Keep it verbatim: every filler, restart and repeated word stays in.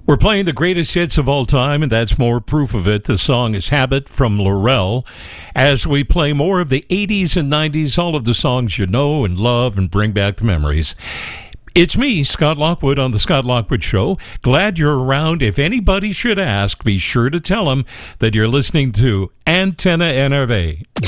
We're playing the greatest hits of all time, and that's more proof of it. The song is Habit from Laurel. As we play more of the eighties and nineties, all of the songs you know and love and bring back the memories. It's me, Scott Lockwood, on The Scott Lockwood Show. Glad you're around. If anybody should ask, be sure to tell them that you're listening to Antenna N R V.